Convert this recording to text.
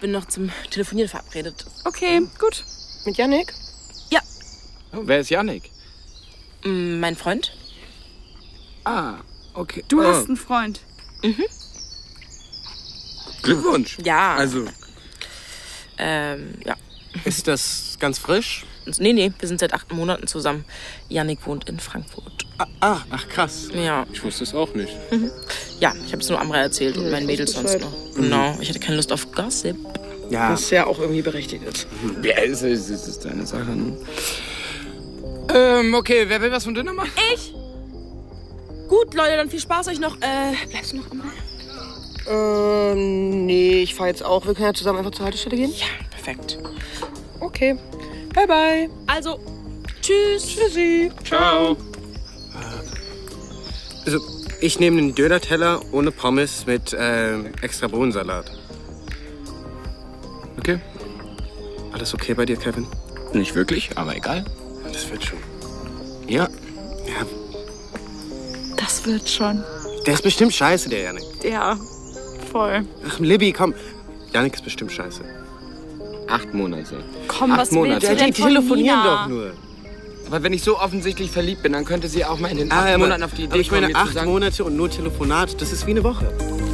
bin noch zum Telefonieren verabredet. Okay, gut. Mit Yannick? Ja. Oh, wer ist Yannick? Mein Freund. Ah, okay. Du hast einen Freund. Mhm. Glückwunsch. Ja. Also, ja. ist das ganz frisch? Nee, wir sind seit 8 Monaten zusammen. Yannick wohnt in Frankfurt. Ach, krass. Ja. Ich wusste es auch nicht. Ja, ich habe es nur Amra erzählt und meinen Mädels sonst noch. Genau, ich hatte keine Lust auf Gossip. Ja. Was ja auch irgendwie berechtigt ist. Ja, es ist deine Sache. Ne? Okay, wer will was von Döner machen? Ich? Gut, Leute, dann viel Spaß euch noch. Bleibst du noch Amra? Nee, ich fahr jetzt auch. Wir können ja zusammen einfach zur Haltestelle gehen. Ja, perfekt. Okay. Bye, bye. Also, tschüss. Tschüssi. Ciao. Also, ich nehme den Döner-Teller ohne Pommes mit extra Bohnensalat. Okay. Alles okay bei dir, Kevin? Nicht wirklich, aber egal. Das wird schon. Ja. Ja, Das wird schon. der ist bestimmt scheiße, der Yannick. Ja, voll. Ach, Libby, komm. Yannick ist bestimmt scheiße. 8 Monate. Komm, 8 was Monate. willst du denn Die von telefonieren Nina? doch nur. Aber wenn ich so offensichtlich verliebt bin, dann könnte sie auch mal in den 8 Monaten auf die Idee aber ich kommen, meine, mir zu 8 sagen... Monate und nur Telefonat, das ist wie eine Woche.